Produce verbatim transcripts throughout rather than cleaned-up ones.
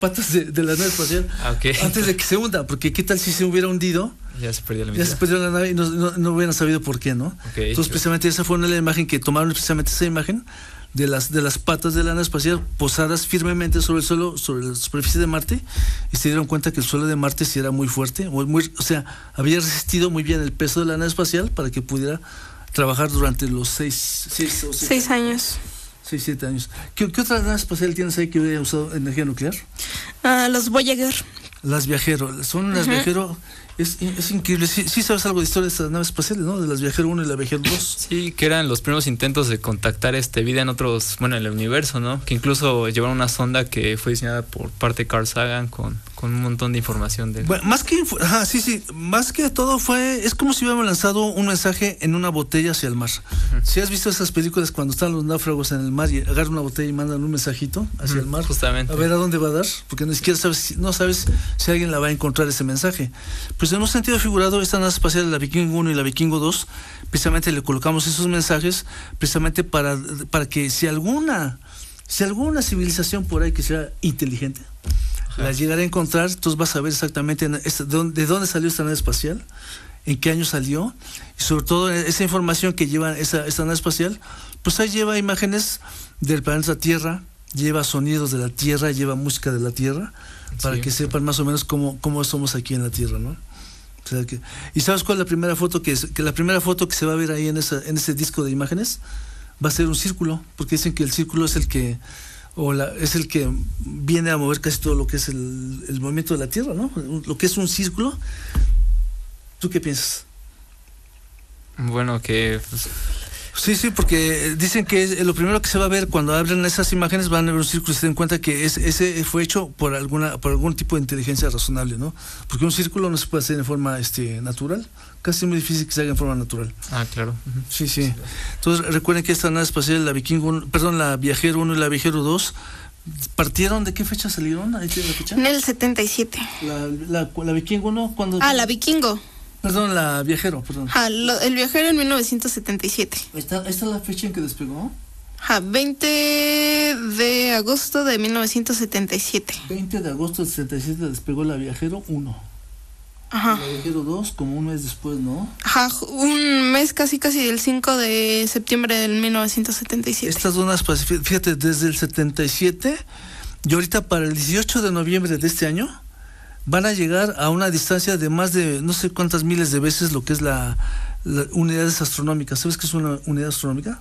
patas de, de la nave espacial ah, okay. antes de que se hunda, porque qué tal si se hubiera hundido, ya se perdió la ya se perdió la nave y no, no, no hubieran sabido por qué, ¿no? Okay, entonces sure. precisamente esa fue una de las imágenes que tomaron, precisamente esa imagen de las de las patas de la nave espacial posadas firmemente sobre el suelo, sobre la superficie de Marte, y se dieron cuenta que el suelo de Marte sí era muy fuerte, muy, muy, o sea, había resistido muy bien el peso de la nave espacial para que pudiera trabajar durante los seis, seis, o seis años. Seis, siete años. ¿Qué, qué otra nave espacial tienes ahí que hubiera usado energía nuclear? Uh, los Voyager. Las Viajero, son las uh-huh. Viajero. Es, es increíble. Sí, sí sabes algo de historia de estas naves espaciales, ¿no? De las Viajero uno y la Viajero dos. Sí, que eran los primeros intentos de contactar este vida en otros, bueno, en el universo, ¿no? Que incluso llevaron una sonda que fue diseñada por parte de Carl Sagan con, con un montón de información de... Bueno, más que, ajá, sí, sí, más que todo fue, es como si hubiéramos lanzado un mensaje en una botella hacia el mar. Uh-huh. Si has visto esas películas cuando están los náufragos en el mar y agarran una botella y mandan un mensajito hacia uh-huh. el mar, justamente, a ver a dónde va a dar, porque ni siquiera sabes, no sabes si alguien la va a encontrar ese mensaje. Pues en un sentido figurado, esta nave espacial, la Vikingo uno y la Vikingo dos, precisamente le colocamos esos mensajes precisamente para, para que si alguna si alguna civilización por ahí que sea inteligente Ajá. la llegara a encontrar, entonces vas a ver exactamente de dónde, de dónde salió esta nave espacial, en qué año salió, y sobre todo esa información que lleva esa, esta nave espacial, pues ahí lleva imágenes del planeta Tierra, lleva sonidos de la Tierra, lleva música de la Tierra, para sí. que sepan más o menos cómo, cómo somos aquí en la Tierra, ¿no? O sea que, ¿y sabes cuál es la primera foto que, es, que la primera foto que se va a ver ahí en esa, en ese disco de imágenes? Va a ser un círculo, porque dicen que el círculo es el que o la, es el que viene a mover casi todo lo que es el, el movimiento de la Tierra, ¿no? Lo que es un círculo. ¿Tú qué piensas? Bueno, que pues... Sí, sí, porque dicen que lo primero que se va a ver cuando abren esas imágenes van a ver un círculo y se den cuenta que es, ese fue hecho por alguna por algún tipo de inteligencia razonable, ¿no? Porque un círculo no se puede hacer en forma este natural, casi muy difícil que se haga en forma natural. Ah, claro. Uh-huh. Sí, sí. Entonces recuerden que esta nave espacial, la Vikingo, perdón, la Viajero uno y la Viajero dos, ¿partieron? ¿De qué fecha salieron? ¿Ahí tiene la fecha? En el setenta y siete. La, la, la Vikingo uno, ¿cuándo? Ah, la Vikingo. Perdón, la Viajero, perdón. Ah, lo, el Viajero en mil novecientos setenta y siete. ¿Esta, ¿Esta es la fecha en que despegó? Ah, veinte de agosto de mil novecientos setenta y siete. veinte de agosto del setenta y siete despegó la Viajero uno. Ajá. La Viajero dos como un mes después, ¿no? Ajá, un mes casi casi el cinco de septiembre del mil novecientos setenta y siete. Estas zonas, fíjate, desde el setenta y siete y ahorita para el dieciocho de noviembre de este año van a llegar a una distancia de más de no sé cuántas miles de veces lo que es la, la unidades astronómicas. ¿Sabes qué es una unidad astronómica?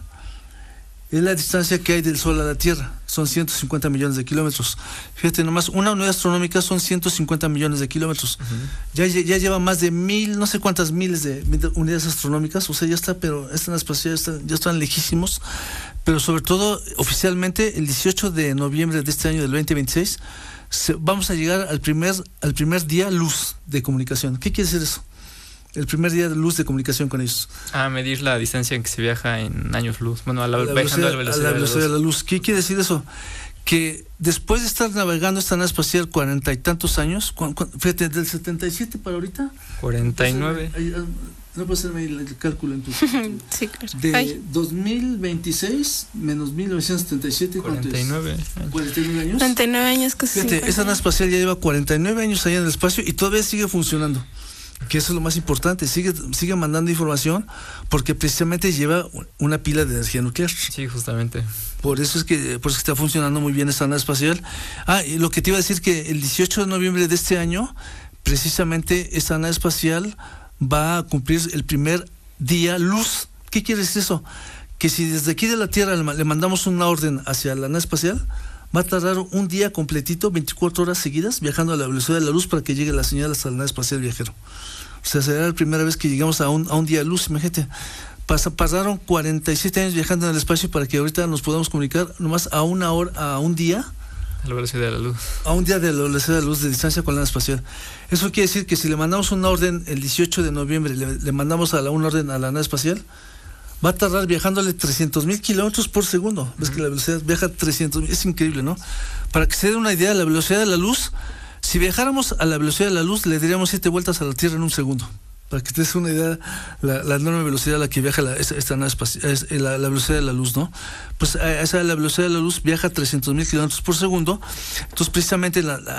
Es la distancia que hay del Sol a la Tierra. Son ciento cincuenta millones de kilómetros. Fíjate nomás, una unidad astronómica son ciento cincuenta millones de kilómetros. Uh-huh. Ya, ya lleva más de mil, no sé cuántas miles de unidades astronómicas. O sea, ya está, pero están espaciales, están, ya están lejísimos. Pero sobre todo, oficialmente, el dieciocho de noviembre de este año del veinte veintiséis, Se, vamos a llegar al primer al primer día luz de comunicación. ¿Qué quiere decir eso? El primer día de luz de comunicación con ellos. Ah, medir la distancia en que se viaja en años luz. Bueno, a la, la velocidad, a la velocidad, a la velocidad de, la de la luz. ¿Qué quiere decir eso? Que después de estar navegando esta nave espacial cuarenta y tantos años, cu, cu, fíjate, del setenta y siete para ahorita. cuarenta y nueve. No puedo hacerme el, el cálculo en tu. Sí, claro. De Ay. dos mil veintiséis menos mil novecientos setenta y siete, ¿cuánto cuarenta y nueve es? cuarenta y nueve años. cuarenta y nueve años casi. Fíjate, esa nave espacial ya lleva cuarenta y nueve años allá en el espacio y todavía sigue funcionando. Que eso es lo más importante, sigue sigue mandando información porque precisamente lleva una pila de energía nuclear. Sí, justamente. Por eso es que por eso está funcionando muy bien esta nave espacial. Ah, y lo que te iba a decir que el dieciocho de noviembre de este año, precisamente esta nave espacial va a cumplir el primer día luz. ¿Qué quiere decir eso? Que si desde aquí de la Tierra le mandamos una orden hacia la nave espacial, va a tardar un día completito, veinticuatro horas seguidas, viajando a la velocidad de la luz para que llegue la señal hasta la nave espacial Viajero. O sea, será la primera vez que llegamos a un, a un día de luz, imagínate. Pasa, pasaron cuarenta y siete años viajando en el espacio para que ahorita nos podamos comunicar nomás a una hora, a un día. A la velocidad de la luz. A un día de la velocidad de la luz de distancia con la nave espacial. Eso quiere decir que si le mandamos una orden el dieciocho de noviembre, le, le mandamos a la, una orden a la nave espacial, va a tardar viajándole trescientos mil kilómetros por segundo. Uh-huh. Ves que la velocidad viaja trescientos mil, es increíble, ¿no? Para que se den una idea de la velocidad de la luz, si viajáramos a la velocidad de la luz, le daríamos siete vueltas a la Tierra en un segundo. para que te des una idea, la, la enorme velocidad a la que viaja la, esta, esta nave espacial, es la, la velocidad de la luz, ¿no? Pues a esa la velocidad de la luz viaja a trescientos mil kilómetros por segundo. Entonces, precisamente la,